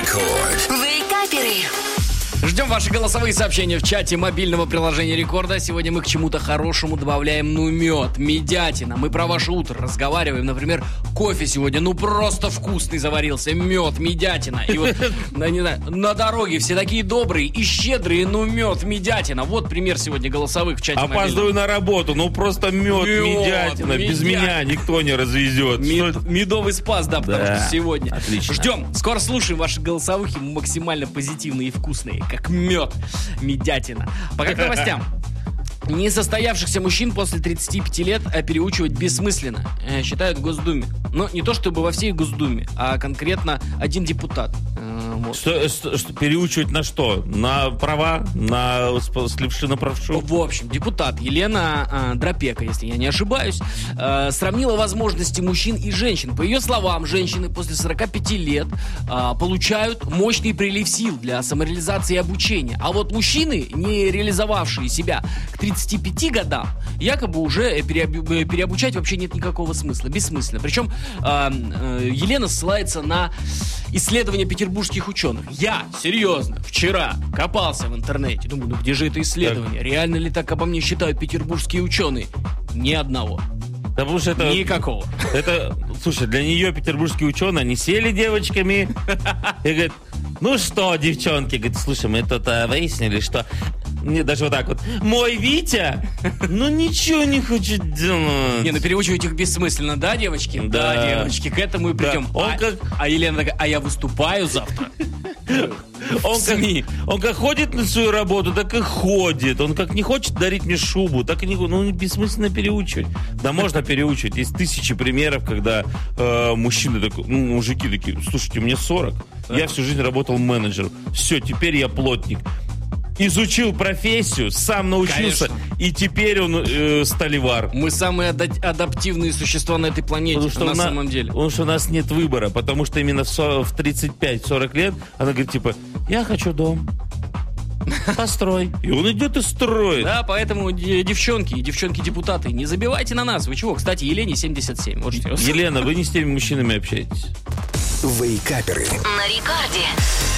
Рекорд. Вейкаперы. Ждем ваши голосовые сообщения в чате мобильного приложения Рекорда. Сегодня мы к чему-то хорошему добавляем, мед, медятина. Мы про ваше утро разговариваем. Например, кофе сегодня, просто вкусный заварился. Мед, медятина. И вот, не знаю, на дороге все такие добрые и щедрые, мед, медятина. Вот пример сегодня голосовых в чате мобильного. Опаздываю на работу, просто мед, медятина. Без меня никто не развезет. Медовый спас, потому что сегодня. Отлично. Ждем. Скоро слушаем ваши голосовухи, максимально позитивные и вкусные. Как мед, медятина. Пока к новостям. Несостоявшихся мужчин после 35 лет переучивать бессмысленно, считают в Госдуме. Но не то чтобы во всей Госдуме, а конкретно один депутат. Вот. Что переучивать на что? На права? На слепши на правшу? В общем, депутат Елена Дропека, если я не ошибаюсь, сравнила возможности мужчин и женщин. По ее словам, женщины после 45 лет получают мощный прилив сил для самореализации и обучения. А вот мужчины, не реализовавшие себя к 35 годам, якобы уже переобучать вообще нет никакого смысла. Бессмысленно. Причем Елена ссылается на исследования петербургских ученых. Я, серьезно, вчера копался в интернете. Думаю, где же это исследование? Реально ли так обо мне считают петербургские ученые? Ни одного. Да потому что это... Никакого. Слушай, для нее петербургские ученые, они сели девочками и говорят, что, девчонки, говорит, слушай, мы тут выяснили, что... Мне даже вот так вот. Мой Витя, ничего не хочет делать. Переучивать их бессмысленно, да, девочки? Да, девочки, к этому и придем. Да. А Елена такая, я выступаю завтра. Он как ходит на свою работу, так и ходит. Он как не хочет дарить мне шубу, так и не хочет. Бессмысленно переучивать. Да можно переучивать. Есть тысячи примеров, когда мужчины мужики такие, слушайте, мне 40. Я всю жизнь работал менеджером. Все, теперь я плотник. Изучил профессию, сам научился, конечно. И теперь он сталевар. Мы самые адаптивные существа на этой планете, самом деле. Потому что у нас нет выбора, потому что именно в 35-40 лет она говорит, я хочу дом. Построй. И он идет и строит. Да, поэтому, девчонки-депутаты, не забивайте на нас. Вы чего? Кстати, Елене 77. Елена, вы не с теми мужчинами общаетесь. Вейкаперы. На Рекорде.